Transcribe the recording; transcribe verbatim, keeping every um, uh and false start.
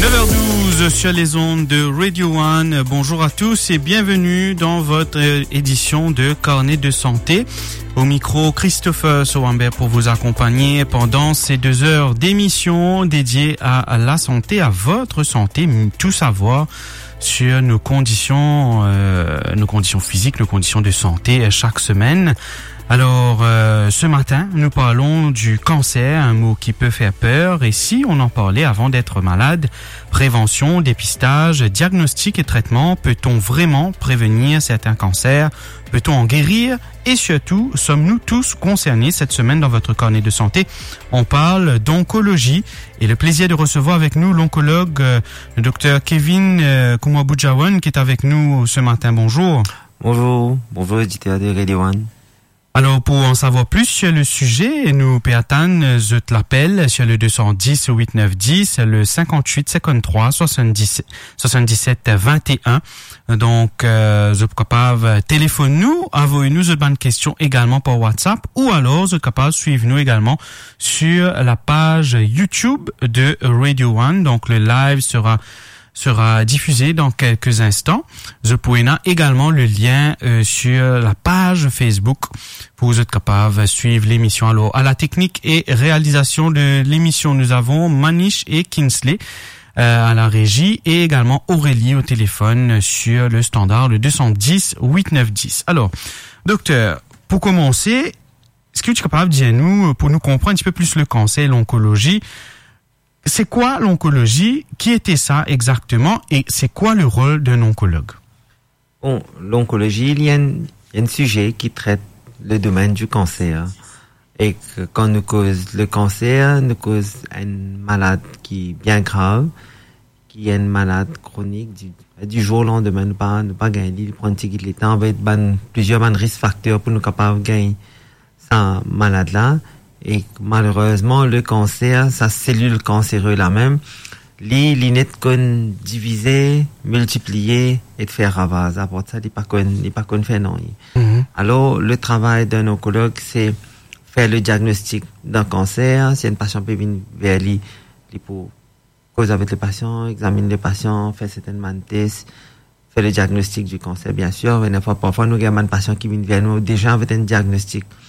neuf heures douze sur les ondes de Radio One. Bonjour à tous et bienvenue dans votre édition de Carnet de santé. Au micro, Christopher Sowambert pour vous accompagner pendant ces deux heures d'émission dédiées à la santé, à votre santé, tout savoir sur nos conditions, euh, nos conditions physiques, nos conditions de santé chaque semaine. Alors, euh, ce matin, nous parlons du cancer, un mot qui peut faire peur. Et si on en parlait avant d'être malade, prévention, dépistage, diagnostic et traitement, peut-on vraiment prévenir certains cancers? Peut-on en guérir? Et surtout, sommes-nous tous concernés cette semaine dans votre carnet de santé? On parle d'oncologie et le plaisir de recevoir avec nous l'oncologue, euh, le docteur Kevin euh, Kumwabujawan, qui est avec nous ce matin. Bonjour. Bonjour. Bonjour, éditeur de Radio One. Alors, pour en savoir plus sur le sujet, nous péatan, je te l'appelle sur le deux cent dix huit neuf dix, le cinquante-huit cinquante-trois soixante-dix soixante-dix-sept vingt et un. Donc, euh, je suis capable téléphone nous, envoyez-nous une question également par WhatsApp, ou alors je suis capable suivre nous également sur la page YouTube de Radio One. Donc, le live sera sera diffusé dans quelques instants. Je pourrai également le lien euh, sur la page Facebook pour vous être capable de suivre l'émission. Alors, à la technique et réalisation de l'émission, nous avons Manish et Kinsley euh, à la régie et également Aurélie au téléphone sur le standard, le deux cent dix huit neuf dix. Alors, docteur, pour commencer, est-ce que tu es capable de dire nous, pour nous comprendre un petit peu plus le cancer, l'oncologie, c'est quoi l'oncologie? Qui était ça exactement? Et c'est quoi le rôle d'un oncologue? Bon, l'oncologie, il y a un, il y a un sujet qui traite le domaine du cancer. Et que quand nous cause le cancer, nous cause une malade qui est bien grave, qui est une malade chronique du, du jour au lendemain, nous pas, nous pas gagner, il prend un petit le temps, on va être ban, plusieurs ban risques facteurs pour nous capables de gagner cette malade-là. Et malheureusement, le cancer, sa cellule cancéreuse la même, les lignettes qu'on diviser, multiplier et de faire ravage. À part ça, il n'est pas qu'on, il n'est pas qu'on fait non. Mm-hmm. Alors, le travail d'un oncologue, c'est faire le diagnostic d'un cancer. Si un patient peut venir vers lui, il pour cause avec le patient, examine le patient, faire certaines tests, faire le diagnostic du cancer, bien sûr. Mais parfois, nous avons un patient qui vient vers nous déjà avec un diagnostic